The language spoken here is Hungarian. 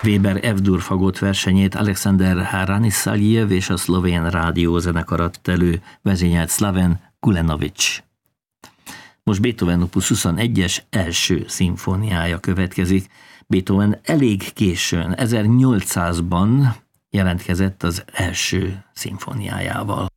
Weber F-dur fagott versenyét Alexander Hranissaljev és a szlovén rádiózenekar adta elő, vezényelt Slaven Kulenovics. Most Beethoven opus 21-es első szimfóniája következik. Beethoven elég későn, 1800-ban jelentkezett az első szimfóniájával.